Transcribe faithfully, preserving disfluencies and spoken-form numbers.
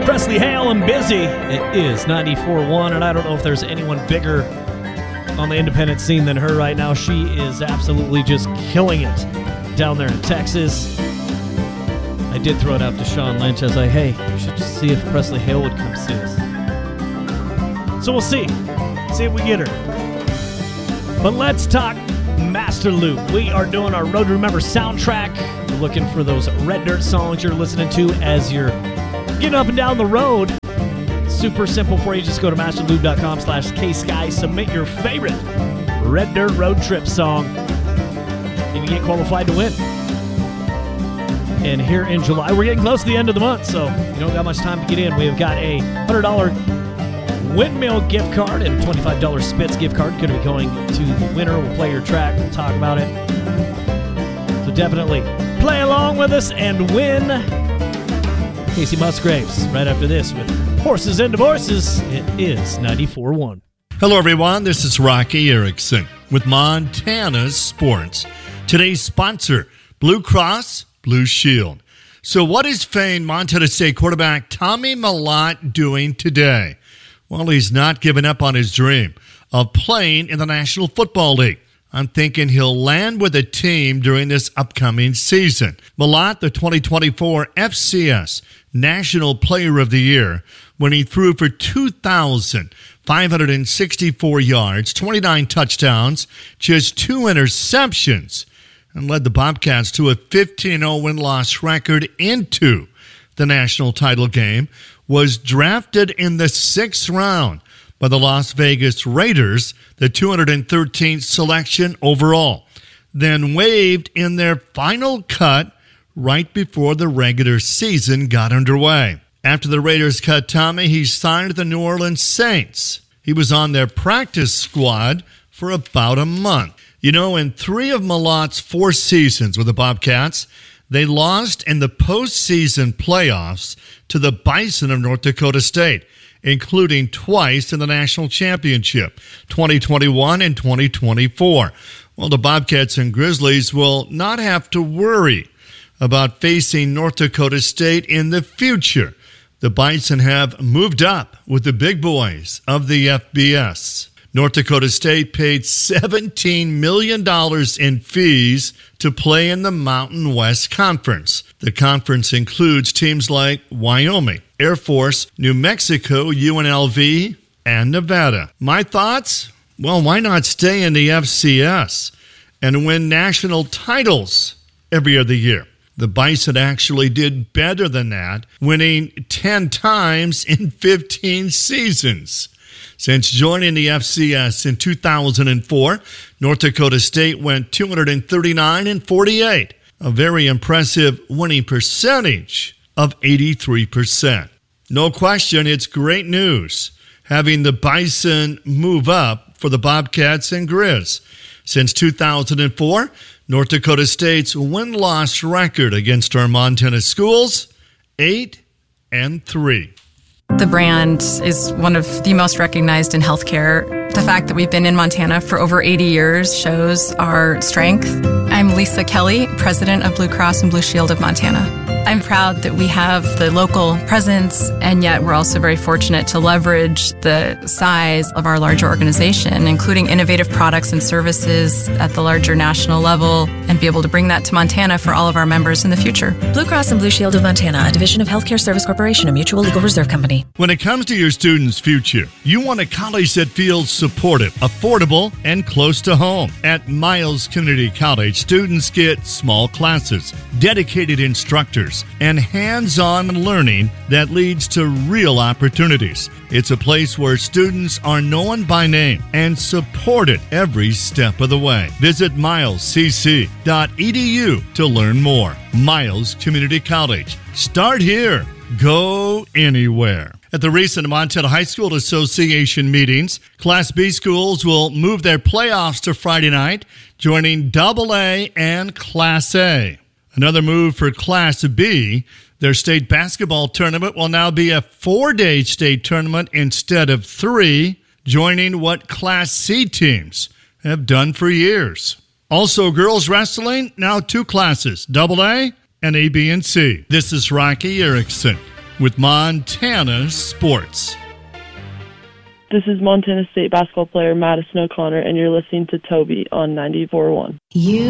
Presley Hale and Busy. It is ninety-four point one, and I don't know if there's anyone bigger on the independent scene than her right now. She is absolutely just killing it down there in Texas. I did throw it out to Sean Lynch. I was like, hey, we should just see if Presley Hale would come see us. So we'll see. See if we get her. But let's talk Master Loop. We are doing our Road to Remember soundtrack. We're looking for those Red Dirt songs you're listening to as you're getting up and down the road. Super simple for you. Just go to masterloop.com slash ksky. Submit your favorite Red Dirt road trip song, and you get qualified to win. And here in July, we're getting close to the end of the month, so you don't got much time to get in. We've got a one hundred dollars Windmill gift card and twenty-five dollars Spitz gift card. Going to be going to the winner. We'll play your track. We'll talk about it. So definitely play along with us and win. Casey Musgraves right after this with Horses and Divorces. It is ninety-four point one. Hello, everyone. This is Rocky Erickson with Montana Sports. Today's sponsor, Blue Cross Blue Shield. So what is famed Montana State quarterback Tommy Mellott doing today? Well, he's not giving up on his dream of playing in the National Football League. I'm thinking he'll land with a team during this upcoming season. Mellott, the twenty twenty-four F C S National Player of the Year, when he threw for two thousand five hundred sixty-four yards, twenty-nine touchdowns, just two interceptions, and led the Bobcats to a fifteen oh win-loss record into the national title game, was drafted in the sixth round by the Las Vegas Raiders, the two hundred thirteenth selection overall, then waived in their final cut right before the regular season got underway. After the Raiders cut Tommy, he signed with the New Orleans Saints. He was on their practice squad for about a month. You know, in three of Mellott's four seasons with the Bobcats, they lost in the postseason playoffs to the Bison of North Dakota State, including twice in the national championship, twenty twenty-one and twenty twenty-four. Well, the Bobcats and Grizzlies will not have to worry about facing North Dakota State in the future. The Bison have moved up with the big boys of the F B S. North Dakota State paid seventeen million dollars in fees to play in the Mountain West Conference. The conference includes teams like Wyoming, Air Force, New Mexico, U N L V, and Nevada. My thoughts? Well, why not stay in the F C S and win national titles every other year? The Bison actually did better than that, winning ten times in fifteen seasons. Since joining the F C S in two thousand four, North Dakota State went two hundred thirty-nine and forty-eight, a very impressive winning percentage of eighty-three percent. No question, it's great news having the Bison move up for the Bobcats and Grizz. Since two thousand four, North Dakota State's win-loss record against our Montana schools, eight and three. The brand is one of the most recognized in healthcare. The fact that we've been in Montana for over eighty years shows our strength. I'm Lisa Kelly, president of Blue Cross and Blue Shield of Montana. I'm proud that we have the local presence, and yet we're also very fortunate to leverage the size of our larger organization, including innovative products and services at the larger national level, and be able to bring that to Montana for all of our members in the future. Blue Cross and Blue Shield of Montana, a division of Healthcare Service Corporation, a mutual legal reserve company. When it comes to your students' future, you want a college that feels supportive, affordable, and close to home. At Miles Community College, students get small classes, dedicated instructors, and hands-on learning that leads to real opportunities. It's a place where students are known by name and supported every step of the way. Visit miles c c dot e d u to learn more. Miles Community College. Start here. Go anywhere. At the recent Montana High School Association meetings, Class B schools will move their playoffs to Friday night, joining Double A and Class A. Another move for Class B, their state basketball tournament will now be a four-day state tournament instead of three, joining what Class C teams have done for years. Also, girls wrestling, now two classes, Double A and A, B, and C. This is Rocky Erickson with Montana Sports. This is Montana State basketball player Madison O'Connor, and you're listening to Toby on ninety-four point one. You